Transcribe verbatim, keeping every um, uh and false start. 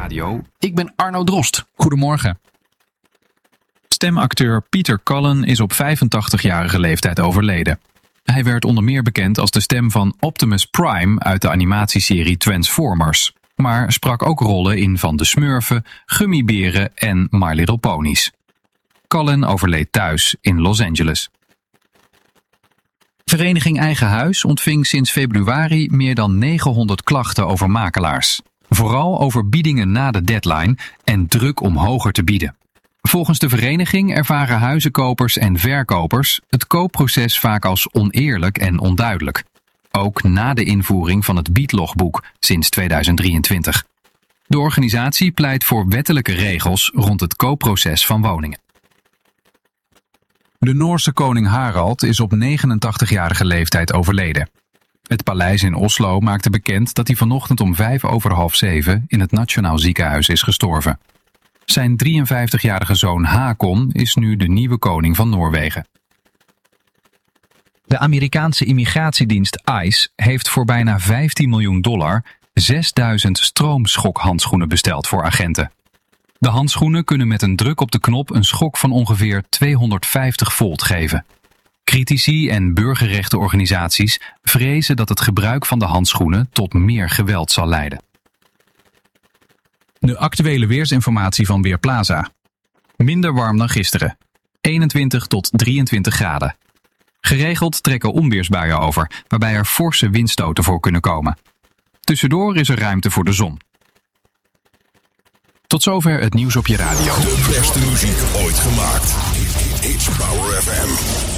Radio. Ik ben Arno Drost. Goedemorgen. Stemacteur Peter Cullen is op vijfentachtigjarige leeftijd overleden. Hij werd onder meer bekend als de stem van Optimus Prime uit de animatieserie Transformers, maar sprak ook rollen in Van de Smurfen, Gummiberen en My Little Ponies. Cullen overleed thuis in Los Angeles. Vereniging Eigen Huis ontving sinds februari meer dan negenhonderd klachten over makelaars. Vooral over biedingen na de deadline en druk om hoger te bieden. Volgens de vereniging ervaren huizenkopers en verkopers het koopproces vaak als oneerlijk en onduidelijk. Ook na de invoering van het biedlogboek sinds tweeduizend drieëntwintig. De organisatie pleit voor wettelijke regels rond het koopproces van woningen. De Noorse koning Harald is op negenentachtigjarige leeftijd overleden. Het paleis in Oslo maakte bekend dat hij vanochtend om vijf over half zeven in het Nationaal Ziekenhuis is gestorven. Zijn drieënvijftigjarige zoon Hakon is nu de nieuwe koning van Noorwegen. De Amerikaanse immigratiedienst ICE heeft voor bijna vijftien miljoen dollar zesduizend stroomschokhandschoenen besteld voor agenten. De handschoenen kunnen met een druk op de knop een schok van ongeveer tweehonderdvijftig volt geven. Critici en burgerrechtenorganisaties vrezen dat het gebruik van de handschoenen tot meer geweld zal leiden. De actuele weersinformatie van Weerplaza. Minder warm dan gisteren. eenentwintig tot drieëntwintig graden. Geregeld trekken onweersbuien over, waarbij er forse windstoten voor kunnen komen. Tussendoor is er ruimte voor de zon. Tot zover het nieuws op je radio. De beste muziek ooit gemaakt. It's Power F M.